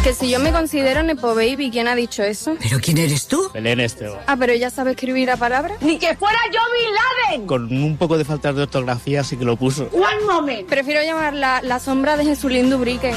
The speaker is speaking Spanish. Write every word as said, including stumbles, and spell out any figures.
Que si yo me considero Nepo Baby, ¿quién ha dicho eso? ¿Pero quién eres tú? Belén Esteban. Ah, pero ella sabe escribir a palabras. ¡Ni que fuera yo Bin Laden! Con un poco de falta de ortografía sí que lo puso. One moment. Prefiero llamarla la sombra de Jesulín Dubrique.